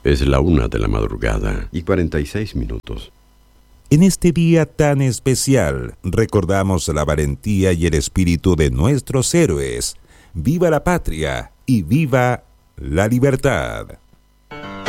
Es la 1:46 a.m. En este día tan especial, recordamos la valentía y el espíritu de nuestros héroes. ¡Viva la patria y viva la libertad!